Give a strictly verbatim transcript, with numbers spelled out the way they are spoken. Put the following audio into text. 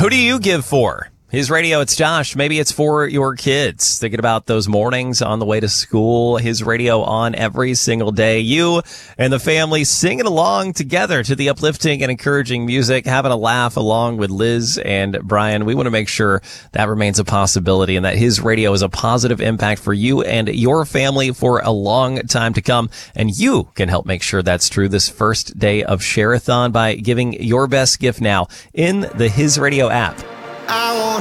Who do you give for? His Radio, it's Josh. Maybe it's for your kids. Thinking about those mornings on the way to school. His Radio on every single day. You and the family singing along together to the uplifting and encouraging music, having a laugh along with Liz and Brian. We want to make sure that remains a possibility and that His Radio is a positive impact for you and your family for a long time to come. And you can help make sure that's true this first day of Share-a-thon by giving your best gift now in the His Radio app. I want